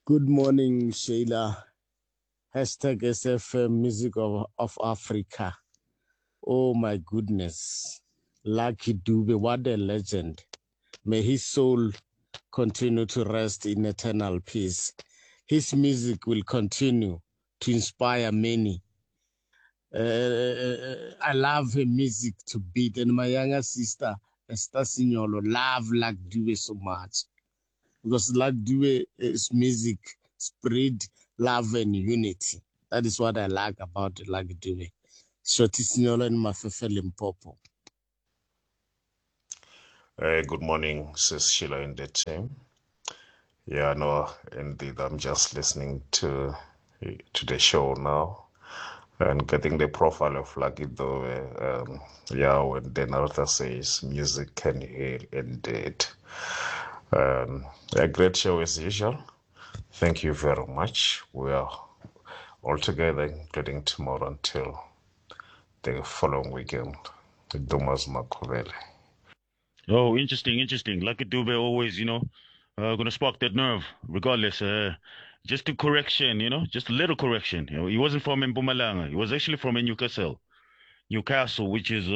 Good morning, Sheila. Hashtag SFM Music of Africa. Oh my goodness. Lucky Dube, what a legend. May his soul continue to rest in eternal peace. His music will continue to inspire many. I love her music to beat, and my younger sister, Esther Signolo, love Lucky Dube so much. Because Lucky Dube's music spread love and unity. That is what I like about Lucky Dube. Shoti Signolo and Mafefe Limpopo. Good morning, Sis Sheila and the team. Yeah, no, indeed, I'm just listening to the show now and getting the profile of Lucky Dube. Yeah, when then Arthur says music can heal indeed. A great show as usual. Thank you very much. We are all together, including tomorrow until the following weekend. Dumas Makovele. Oh, interesting. Lucky Dube always, gonna spark that nerve, regardless. Just a correction, just a little correction. He wasn't from Mpumalanga. He was actually from Newcastle, which is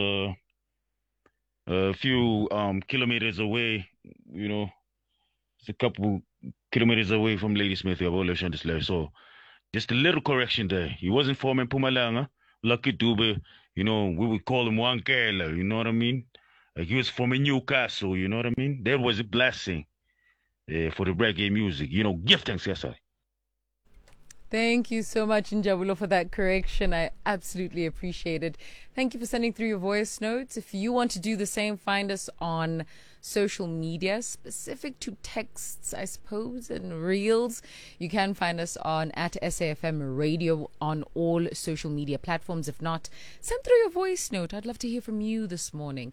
a few kilometers away. It's a couple kilometers away from Ladysmith. So, just a little correction there. He wasn't from Mpumalanga. Lucky Dube, we would call him Wankela. You know what I mean? Like he was from Newcastle, you know what I mean? That was a blessing for the reggae music. Give thanks, yes, sir. Thank you so much, Njabulo, for that correction. I absolutely appreciate it. Thank you for sending through your voice notes. If you want to do the same, find us on social media, specific to texts, I suppose, and reels. You can find us on @SAFM Radio on all social media platforms. If not, send through your voice note. I'd love to hear from you this morning.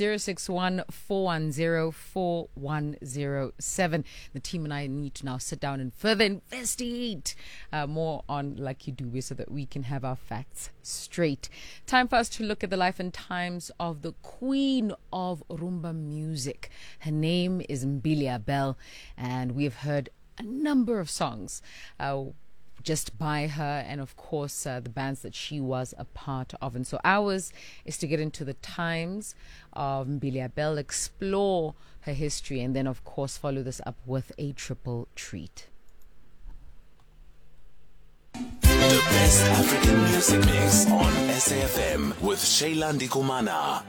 061-410-4107. The team and I need to now sit down and further investigate more on Lucky Dube so that we can have our facts straight. Time for us to look at the life and times of the queen of Rumba music. Her name is Mbilia Bel, and we have heard a number of songs just by her, and of course the bands that she was a part of. And so ours is to get into the times of Mbilia Bel, explore her history, and then of course follow this up with a triple treat. The best African music mix on SAFM with Sheila Ndikumana.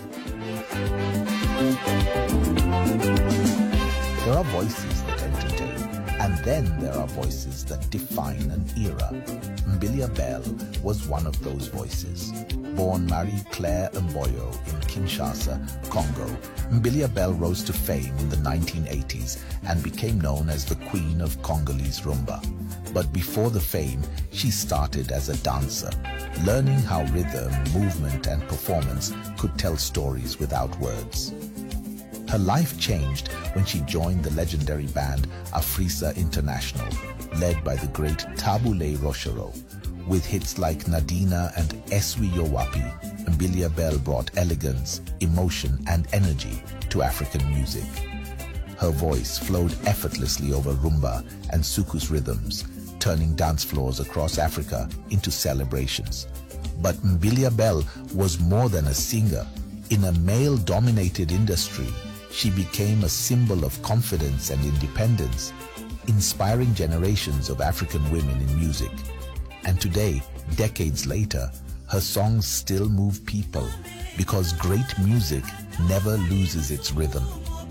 There are voices that entertain, and then there are voices that define an era. Mbilia Bel was one of those voices. Born Marie-Claire Mboyo in Kinshasa, Congo, Mbilia Bel rose to fame in the 1980s and became known as the Queen of Congolese Rumba. But before the fame, she started as a dancer, learning how rhythm, movement, and performance could tell stories without words. Her life changed when she joined the legendary band Afrisa International, led by the great Tabule Rochero. With hits like Nadina and Eswi Yowapi, Mbilia Bel brought elegance, emotion, and energy to African music. Her voice flowed effortlessly over rumba and soukous rhythms, turning dance floors across Africa into celebrations. But Mbilia Bel was more than a singer. In a male-dominated industry, she became a symbol of confidence and independence, inspiring generations of African women in music. And today, decades later, her songs still move people because great music never loses its rhythm.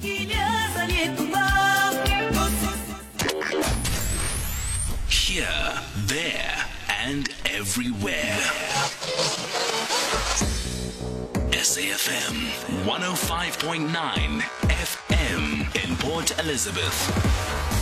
Here, there, and everywhere. SAFM 105.9 FM in Port Elizabeth.